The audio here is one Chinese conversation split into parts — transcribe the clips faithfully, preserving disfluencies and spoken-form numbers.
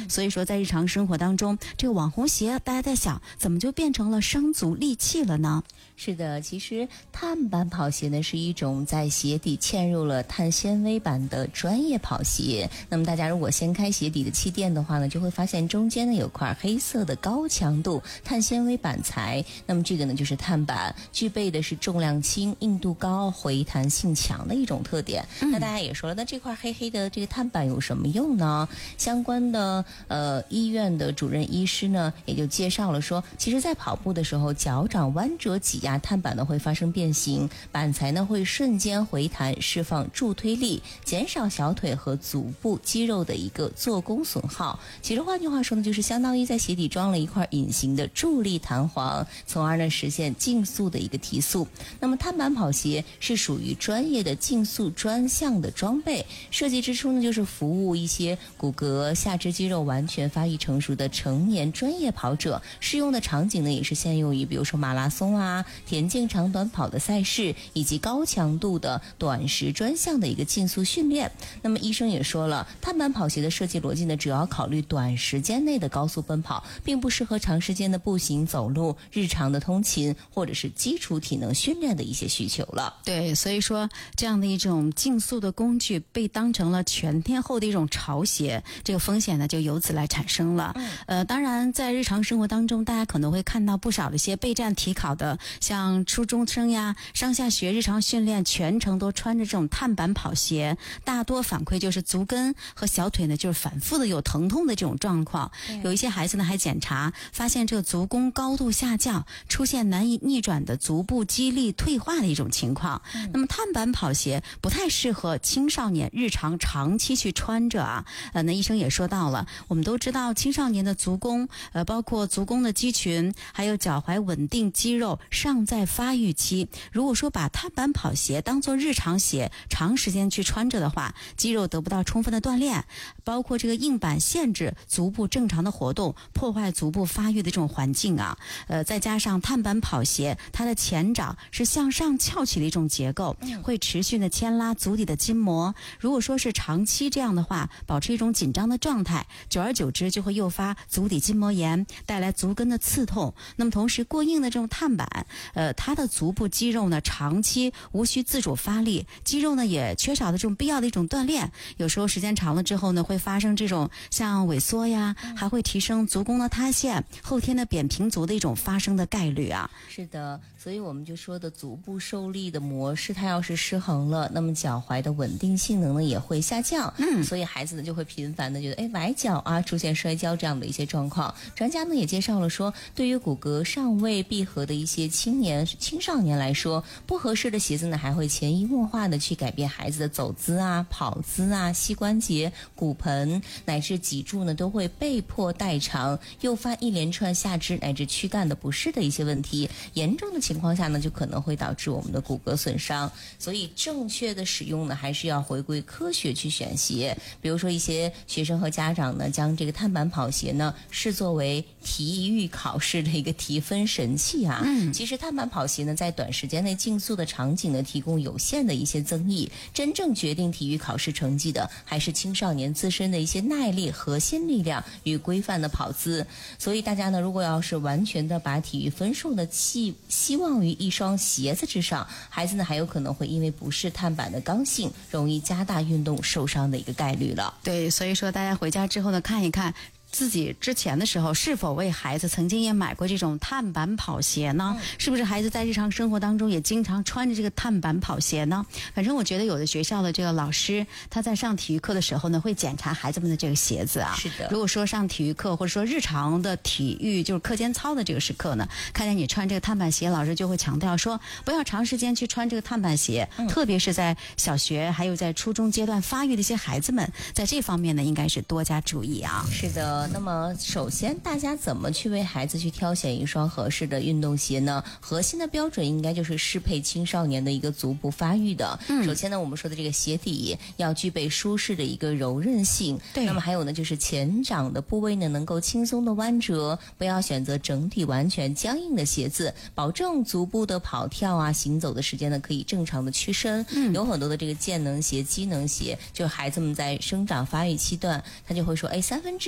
嗯、所以说在日常生活当中，这个网红鞋大家在想怎么就变成了伤足利器了呢？ 是的，其实碳板跑鞋呢是一种在鞋底嵌入了碳纤维板的专业跑鞋。那么大家如果掀开鞋底的气垫的话呢，就会发现中间呢有块黑色的高强度碳纤维板材。那么这个呢就是碳板，具备的是重量轻、硬度高、回弹性强的一种特点。嗯、那大家也说了，那这块黑黑的这个碳板有什么用呢？相关的呃医院的主任医师呢也就介绍了说，其实在跑步的时候，脚掌弯折挤压碳板呢会发生变形，板材呢会瞬间回弹，释放助推力，减少小腿和足部肌肉的一个做工损耗。其实换句话说呢，就是相当于在鞋底装了一块隐形的助力弹簧，从而呢实现竞速的一个提速。那么碳板跑鞋是属于专业的竞速专项的装备，设计之初呢就是服务一些骨骼、下肢肌肉完全发育成熟的成年专业跑者，适用的场景呢也是限用于比如说马拉松啊、田径长短跑的赛事，以及高强度的短时专项的一个竞速训练。那么医生也说了，碳板跑鞋的设计逻辑呢，主要考虑短时间内的高速奔跑，并不适合长时间的步行走路、日常的通勤或者是基础体能训练的一些需求了。 对，所以说这样的一种竞速的工具被当成了全天候的一种潮鞋，这个风险呢就由此来产生了。嗯、呃，当然在日常生活当中，大家可能会看到不少的一些备战体考的，像初中生呀、上下学日常训练全程都穿着这种碳板跑鞋，大多反馈就是足跟和小腿呢就是反复的有疼痛的这种状况。有一些孩子呢还检查发现这个足弓高度下降，出现难以逆转的足部肌力退化的一种情况。嗯、那么碳板跑鞋不太适合青少年日常长期去穿着啊。呃，那医生也说到了，我们都知道青少年的足弓，呃，包括足弓的肌群，还有脚踝稳定肌肉尚在发育期。如果说把碳板跑鞋当做日常鞋，长时间去穿着的话，肌肉得不到充分的锻炼，包括这个硬板限制足部正常的活动，破坏足部发育的这种环境啊。呃，再加上碳板跑鞋，它的前掌是向上翘起的一种结构，会持续的牵拉足底的筋膜。如果说是长期这样的话，保持一种紧张的状态，久而久之就会诱发足底筋膜炎，带来足跟的刺痛。那么同时过硬的这种碳板，呃，它的足部肌肉呢长期无需自主发力，肌肉呢也缺少的这种必要的一种锻炼，有时候时间长了之后呢，会发生这种像萎缩呀，还会提升足弓的塌陷，后天的扁平足的一种发生的概率啊。 是的，所以我们就说的足部受力的模式，它要是失衡了，那么脚踝的稳定性能呢也会下降。嗯，所以孩子呢就会频繁的觉得哎崴脚啊，出现摔跤这样的一些状况。专家呢也介绍了说，对于骨骼尚未闭合的一些青年青少年来说，不合适的鞋子呢还会潜移默化的去改变孩子的走姿啊、跑姿啊、膝关节、骨盆乃至脊柱呢都会被迫代偿，诱发一连串下肢乃至躯干的不适的一些问题。严重的情况下呢，就可能会导致我们的骨骼损伤。所以正确的使用呢，还是要回归科学去选鞋。比如说一些学生和家长呢，将这个碳板跑鞋呢视作为体育考试的一个提分神器啊。嗯，其实碳板跑鞋呢，在短时间内竞速的场景呢，提供有限的一些增益。真正决定体育考试成绩的，还是青少年自身的一些耐力、核心力量与规范的跑姿。所以大家呢，如果要是完全的把体育分数的寄希望于一双鞋子之上，孩子呢还有可能会因为不是碳板的刚性，容易加大运动受伤的一个概率了。 对，所以说大家回家之后呢，看一看自己之前的时候是否为孩子曾经也买过这种碳板跑鞋呢？嗯、是不是孩子在日常生活当中也经常穿着这个碳板跑鞋呢？反正我觉得有的学校的这个老师他在上体育课的时候呢，会检查孩子们的这个鞋子啊。 是的。 如果说上体育课或者说日常的体育就是课间操的这个时刻呢，看见你穿这个碳板鞋，老师就会强调说不要长时间去穿这个碳板鞋，嗯、特别是在小学还有在初中阶段发育的一些孩子们，在这方面呢应该是多加注意啊。 是的。那么首先大家怎么去为孩子去挑选一双合适的运动鞋呢？核心的标准应该就是适配青少年的一个足部发育的。嗯、首先呢，我们说的这个鞋底要具备舒适的一个柔韧性。对。那么还有呢，就是前掌的部位呢能够轻松的弯折，不要选择整体完全僵硬的鞋子，保证足部的跑跳啊、行走的时间呢可以正常的屈伸。嗯。有很多的这个健能鞋、机能鞋，就孩子们在生长发育期段，他就会说，哎，三分之一处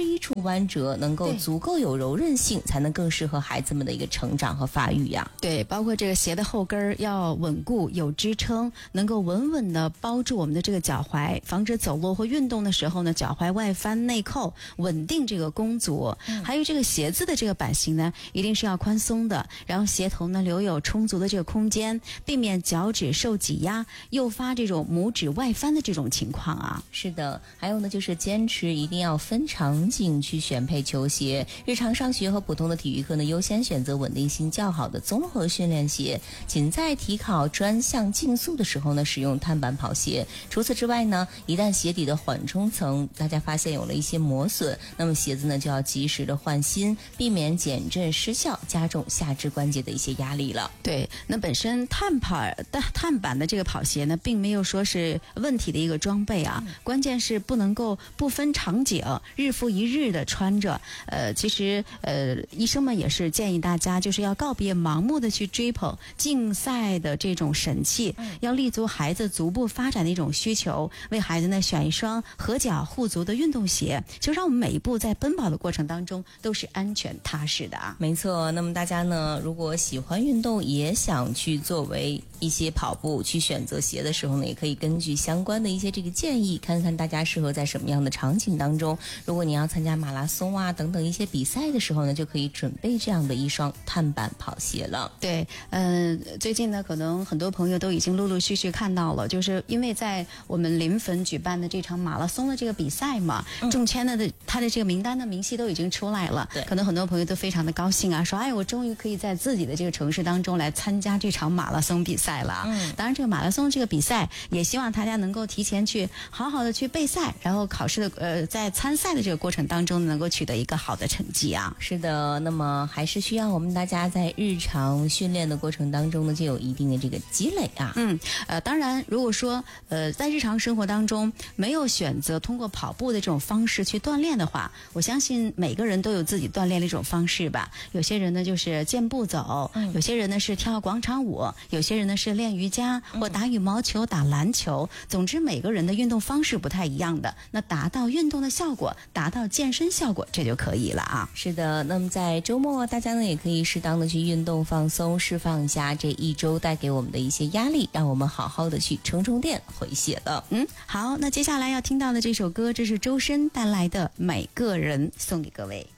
弯折，能够足够有柔韧性，才能更适合孩子们的一个成长和发育呀。 对，包括这个鞋的后跟儿要稳固有支撑，能够稳稳的包住我们的这个脚踝，防止走路或运动的时候呢脚踝外翻内扣，稳定这个弓足、嗯、还有这个鞋子的这个版型呢一定是要宽松的，然后鞋头呢留有充足的这个空间，避免脚趾受挤压诱发这种拇指外翻的这种情况啊。 是的，还有呢就是坚持一定要分场景去选配球鞋，日常上学和普通的体育课呢优先选择稳定性较好的综合训练鞋，仅在体考专项竞速的时候呢使用碳板跑鞋。除此之外呢，一旦鞋底的缓冲层大家发现有了一些磨损，那么鞋子呢就要及时的换新，避免减震失效，加重下肢关节的一些压力了。 对，那本身碳跑碳板的这个跑鞋呢并没有说是问题的一个装备啊、嗯、关键是不能够不分场景日复一日的穿着。呃，其实呃医生们也是建议大家就是要告别盲目的去追捧竞赛的这种神器、嗯、要立足孩子足部发展的一种需求，为孩子呢选一双合脚护足的运动鞋，就让我们每一步在奔跑的过程当中都是安全踏实的啊。 没错，那么大家呢如果喜欢运动也想去作为一些跑步去选择鞋的时候呢，也可以根据相关的一些这个建议，看看大家适合在什么样的场景当中。如果你要参加马拉松啊等等一些比赛的时候呢，就可以准备这样的一双碳板跑鞋了。 对，嗯、呃，最近呢可能很多朋友都已经陆陆续续看到了，就是因为在我们临汾举办的这场马拉松的这个比赛嘛，嗯、中签的的他的这个名单的明细都已经出来了，对，可能很多朋友都非常的高兴啊，说哎，我终于可以在自己的这个城市当中来参加这场马拉松比赛了。嗯，当然这个马拉松这个比赛也希望大家能够提前去好好的去备赛，然后考试的呃在参赛的这个过程当中能够取得一个好的成绩啊。 是的，那么还是需要我们大家在日常训练的过程当中呢就有一定的这个积累啊。 嗯，呃，当然如果说呃在日常生活当中没有选择通过跑步的这种方式去锻炼的话，我相信每个人都有自己锻炼的一种方式吧。有些人呢就是健步走、嗯、有些人呢是跳广场舞，有些人呢是练瑜伽或打羽毛球、打篮球，总之每个人的运动方式不太一样的，那达到运动的效果，达到健身效果，这就可以了啊。 是的，那么在周末大家呢也可以适当的去运动放松，释放一下这一周带给我们的一些压力，让我们好好的去充充电回血了。 嗯，好，那接下来要听到的这首歌，这是周深带来的《每个人》，送给各位。